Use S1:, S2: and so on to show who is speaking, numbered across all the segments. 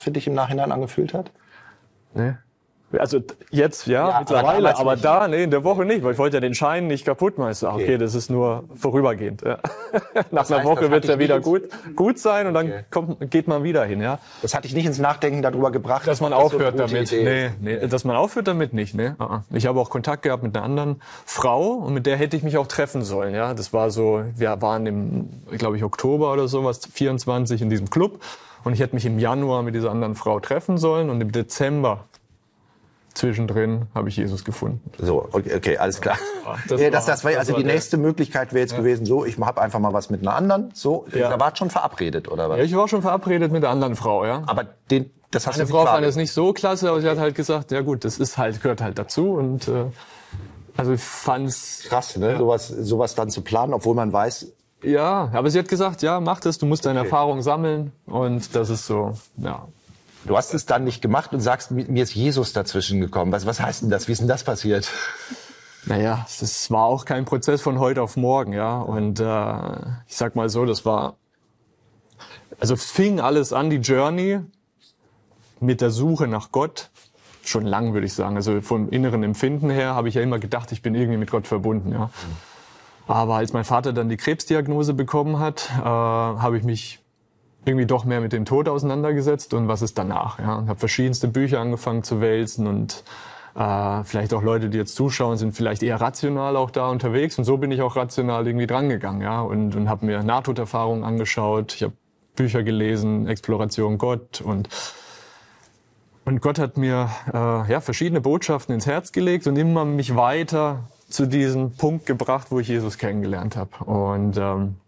S1: für dich im Nachhinein angefühlt hat?
S2: Nee. Also jetzt, ja mittlerweile, aber da, nee, in der Woche nicht, weil ich wollte ja den Schein nicht kaputt machen. Okay, das ist nur vorübergehend. Ja. Nach einer Woche wird es ja wieder gut sein und dann geht man wieder hin. Ja.
S1: Das hat dich nicht ins Nachdenken darüber gebracht?
S2: Dass man aufhört damit. Nee, dass man aufhört damit nicht. Nee. Ich habe auch Kontakt gehabt mit einer anderen Frau und mit der hätte ich mich auch treffen sollen. Ja. Das war so, wir waren im, glaube ich, Oktober oder sowas, 24 in diesem Club und ich hätte mich im Januar mit dieser anderen Frau treffen sollen und im Dezember zwischendrin habe ich Jesus gefunden.
S1: So, okay, alles klar. Das war also die nächste Möglichkeit wäre jetzt gewesen, so, ich habe einfach mal was mit einer anderen, so, da war schon verabredet, oder was?
S2: Ja, ich war schon verabredet mit der anderen Frau, ja.
S1: Aber das hast du nicht
S2: Frau fand das nicht so klasse, aber sie hat halt gesagt, ja gut, das ist halt, gehört halt dazu und also ich fand's
S1: krass, ne, sowas dann zu planen, obwohl man weiß.
S2: Ja, aber sie hat gesagt, ja, mach das, du musst deine Erfahrung sammeln und das ist so, ja.
S1: Du hast es dann nicht gemacht und sagst, mir ist Jesus dazwischen gekommen. Was heißt denn das? Wie ist denn das passiert?
S2: Naja, es war auch kein Prozess von heute auf morgen, ja. Und ich sag mal so, also fing alles an, die Journey mit der Suche nach Gott. Schon lang, würde ich sagen. Also vom inneren Empfinden her habe ich ja immer gedacht, ich bin irgendwie mit Gott verbunden, ja. Aber als mein Vater dann die Krebsdiagnose bekommen hat, habe ich mich irgendwie doch mehr mit dem Tod auseinandergesetzt und was ist danach. Ja? Und habe verschiedenste Bücher angefangen zu wälzen und vielleicht auch Leute, die jetzt zuschauen, sind vielleicht eher rational auch da unterwegs und so bin ich auch rational irgendwie drangegangen, ja, und habe mir Nahtoderfahrungen angeschaut, ich habe Bücher gelesen, Exploration Gott und Gott hat mir verschiedene Botschaften ins Herz gelegt und immer mich weiter zu diesem Punkt gebracht, wo ich Jesus kennengelernt habe und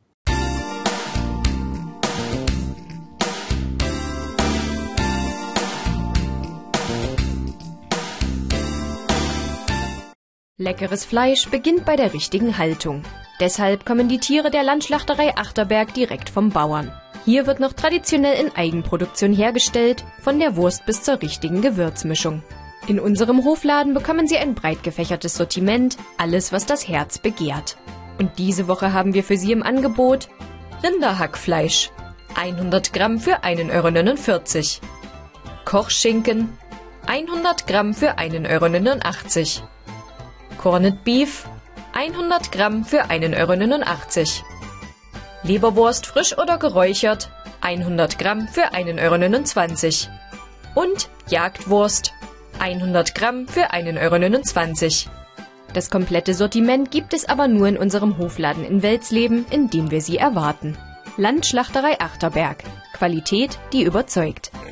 S3: Leckeres Fleisch beginnt bei der richtigen Haltung. Deshalb kommen die Tiere der Landschlachterei Achterberg direkt vom Bauern. Hier wird noch traditionell in Eigenproduktion hergestellt, von der Wurst bis zur richtigen Gewürzmischung. In unserem Hofladen bekommen Sie ein breit gefächertes Sortiment, alles was das Herz begehrt. Und diese Woche haben wir für Sie im Angebot Rinderhackfleisch, 100 Gramm für 1,49 €. Kochschinken, 100 Gramm für 1,89 €. Corned Beef, 100 Gramm für 1,89 €. Leberwurst frisch oder geräuchert, 100 Gramm für 1,29 €. Und Jagdwurst, 100 Gramm für 1,29 €. Das komplette Sortiment gibt es aber nur in unserem Hofladen in Welsleben, in dem wir Sie erwarten. Landschlachterei Achterberg. Qualität, die überzeugt.